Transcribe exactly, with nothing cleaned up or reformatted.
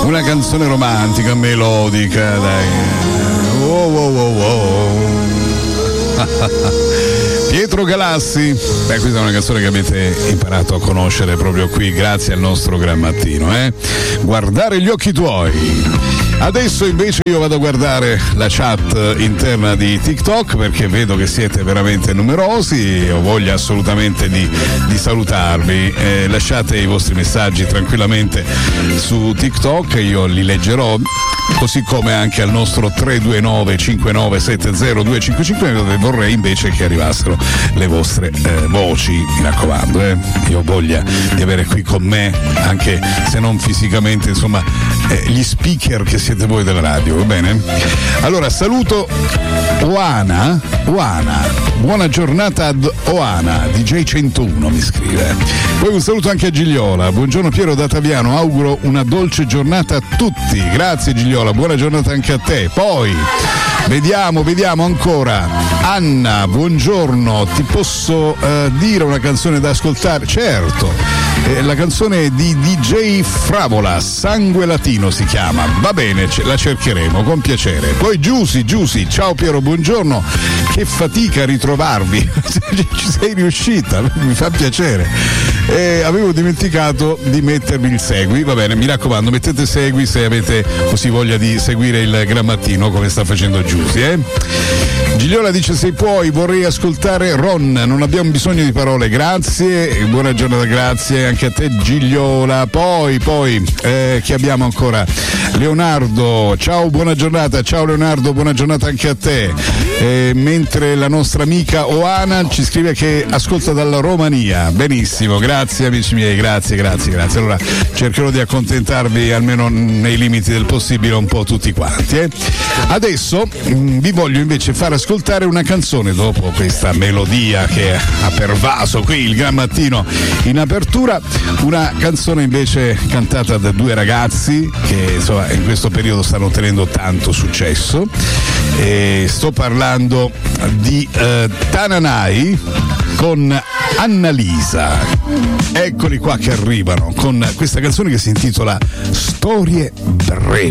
Una canzone romantica, melodica, dai. Wow, wow, wow, wow. Pietro Galassi, beh, questa è una canzone che avete imparato a conoscere proprio qui grazie al nostro Grammattino, eh? Guardare gli occhi tuoi. Adesso invece io vado a guardare la chat interna di TikTok perché vedo che siete veramente numerosi, ho voglia assolutamente di, di salutarvi. Eh, lasciate i vostri messaggi tranquillamente su TikTok, io li leggerò, così come anche al nostro tre due nove cinque nove sette zero due cinque cinque, dove vorrei invece che arrivassero le vostre eh, voci, mi raccomando, eh. Io ho voglia di avere qui con me, anche se non fisicamente, insomma, eh, gli speaker che siete voi della radio, va bene? Allora saluto Oana, Oana, buona giornata ad Oana, D J centouno mi scrive. Poi un saluto anche a Gigliola, buongiorno Piero da Taviano, auguro una dolce giornata a tutti, grazie Gigliola, buona giornata anche a te. Poi vediamo, vediamo ancora. Anna, buongiorno, ti posso uh, dire una canzone da ascoltare? Certo, eh, la canzone di D J Fravola, Sangue Latino si chiama, va bene, ce la cercheremo con piacere. Poi Giusy, Giusy, ciao Piero, buongiorno, che fatica a ritrovarvi, ci sei riuscita, mi fa piacere. Eh, avevo dimenticato di mettervi il segui, va bene, mi raccomando, mettete segui se avete così voglia di seguire il Grammattino come sta facendo Giusy, eh? Gigliola dice se puoi vorrei ascoltare Ron, non abbiamo bisogno di parole, grazie, buona giornata, grazie anche a te Gigliola. Poi, poi, eh, chi abbiamo ancora? Leonardo, ciao, buona giornata, ciao Leonardo, buona giornata anche a te. Eh, mentre la nostra amica Oana ci scrive che ascolta dalla Romania, benissimo, grazie amici miei, grazie, grazie, grazie. Allora cercherò di accontentarvi almeno nei limiti del possibile un po' tutti quanti, eh. Adesso mh, vi voglio invece far ascoltare una canzone dopo questa melodia che ha pervaso qui il Grammattino in apertura, una canzone invece cantata da due ragazzi che insomma in questo periodo stanno ottenendo tanto successo, e sto parlando di eh, Tananai con Annalisa. Eccoli qua che arrivano con questa canzone che si intitola Storie brevi.